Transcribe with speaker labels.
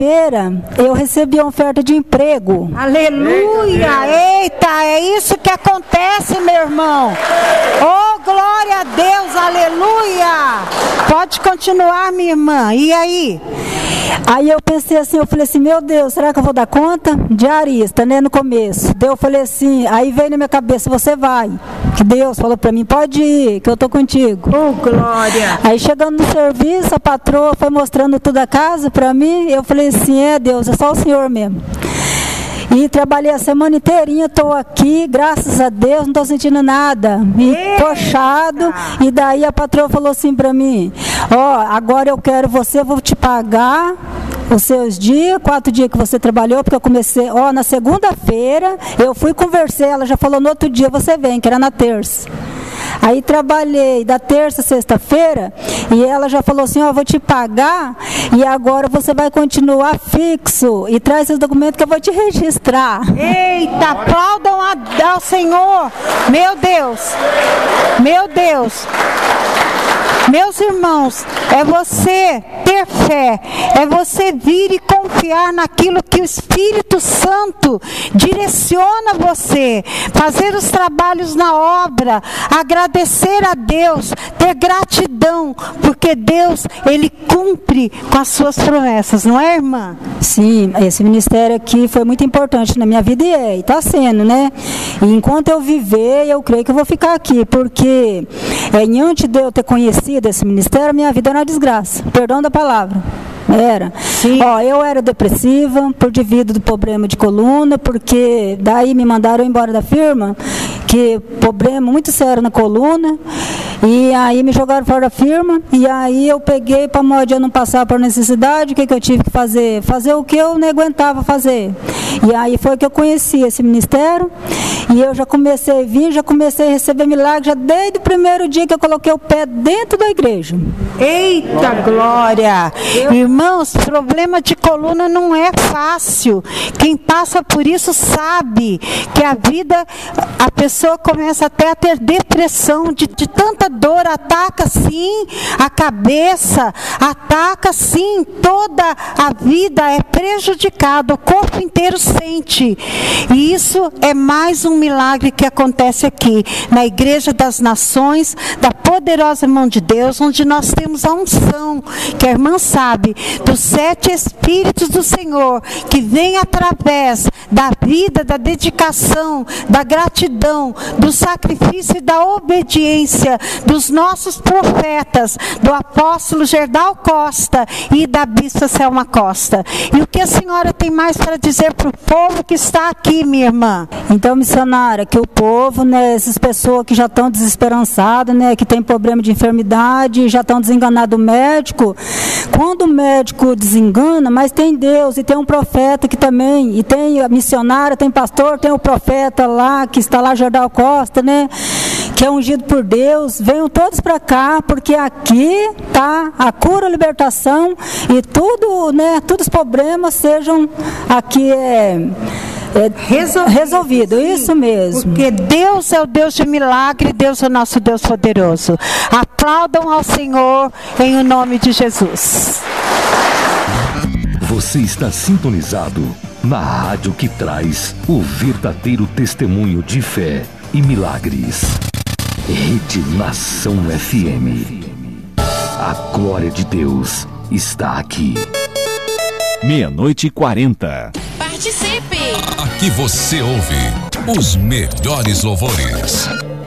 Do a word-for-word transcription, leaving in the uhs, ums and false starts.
Speaker 1: feira eu recebi uma oferta de emprego.
Speaker 2: Aleluia! Eita, é isso que acontece, meu irmão. Oh, glória a Deus, aleluia! Pode continuar, minha irmã. E aí?
Speaker 1: Aí eu pensei assim, eu falei assim, meu Deus, será que eu vou dar conta? Diarista, né, no começo. Daí eu falei assim, aí veio na minha cabeça, você vai. Que Deus falou pra mim, pode ir, que eu tô contigo.
Speaker 2: Oh, glória!
Speaker 1: Aí chegando no serviço, a patroa foi mostrando toda a casa pra mim, eu falei assim, é Deus, é só o Senhor mesmo. E trabalhei a semana inteirinha, estou aqui, graças a Deus, não estou sentindo nada. Me puxado. E daí a patroa falou assim para mim, ó, oh, agora eu quero você, eu vou te pagar os seus dias, quatro dias que você trabalhou, porque eu comecei, ó, oh, na segunda-feira, eu fui conversar, ela já falou no outro dia você vem, que era na terça. Aí trabalhei da terça a sexta-feira e ela já falou assim, ó, oh, vou te pagar e agora você vai continuar fixo e traz esses documentos que eu vou te registrar.
Speaker 2: Eita, aplaudam ao Senhor. Meu Deus, meu Deus. Meus irmãos, é você ter fé, é você vir e confiar naquilo que o Espírito Santo direciona você, fazer os trabalhos na obra, agradecer a Deus, ter gratidão, porque Deus, Ele cumpre com as suas promessas, não é, irmã?
Speaker 1: Sim, esse ministério aqui foi muito importante na minha vida e é, e está sendo, né? E enquanto eu viver, eu creio que eu vou ficar aqui, porque é, antes de eu ter conhecido esse ministério, minha vida era uma desgraça, perdão da palavra. Era. Sim. Ó, eu era depressiva por devido do problema de coluna, porque daí me mandaram embora da firma, que problema muito sério na coluna, e aí me jogaram fora da firma, e aí eu peguei para modo de eu não passar por necessidade, o que, que eu tive que fazer? Fazer o que eu não aguentava fazer. E aí foi que eu conheci esse ministério, e eu já comecei a vir, já comecei a receber milagres, já desde o primeiro dia que eu coloquei o pé dentro da igreja.
Speaker 2: Eita glória! Eu... Irmãos, problema de coluna não é fácil. Quem passa por isso sabe que a vida, a pessoa começa até a ter depressão, de, de tanta dor, ataca sim a cabeça, ataca sim toda a vida, é prejudicada, o corpo inteiro sente. E isso é mais um milagre que acontece aqui, na Igreja das Nações, da poderosa mão de Deus, onde nós temos a unção, que a irmã sabe, dos sete Espíritos do Senhor, que vem através da vida, da dedicação, da gratidão, do sacrifício e da obediência dos nossos profetas, do apóstolo Gerdau Costa e da bispa Selma Costa. E o que a senhora tem mais para dizer para o povo que está aqui, minha irmã?
Speaker 1: Então, missionária, que o povo, né, essas pessoas que já estão desesperançadas, né, que tem problema de enfermidade, já estão desenganados do médico, quando o médico desengana, mas tem Deus e tem um profeta que também, e tem a missionária, tem pastor, tem o profeta lá, que está lá, Gerdau Costa, né, que é ungido por Deus, venham todos para cá, porque aqui está a cura, a libertação e tudo, né, todos os problemas sejam aqui é, é resolvido, resolvido isso mesmo.
Speaker 2: Porque Deus é o Deus de milagre, Deus é o nosso Deus poderoso. Aplaudam ao Senhor em o nome de Jesus.
Speaker 3: Você está sintonizado na rádio que traz o verdadeiro testemunho de fé e milagres. Rede Nação F M. A glória de Deus está aqui.
Speaker 4: Meia-noite e quarenta.
Speaker 5: Participe!
Speaker 6: Aqui você ouve os melhores louvores.